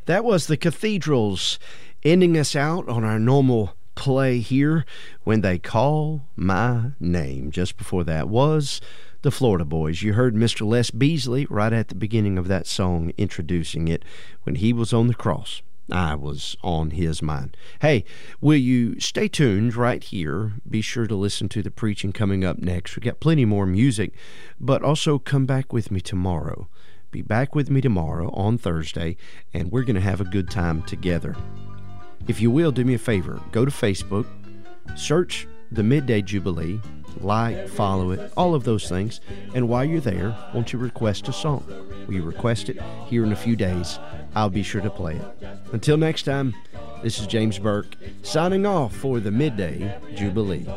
That was the Cathedrals ending us out on our normal play here, When They Call My Name. Just before that was the Florida Boys. You heard Mr. Les Beasley right at the beginning of that song introducing it. When he was on the cross, I was on his mind. Hey, will you stay tuned right here? Be sure to listen to the preaching coming up next. We've got plenty more music, but also come back with me tomorrow. Be back with me tomorrow on Thursday, and we're going to have a good time together. If you will, do me a favor. Go to Facebook, search the Midday Jubilee, like, follow it, all of those things. And while you're there, won't you request a song? Will you request it? Here in a few days, I'll be sure to play it. Until next time, this is James Burke signing off for the Midday Jubilee.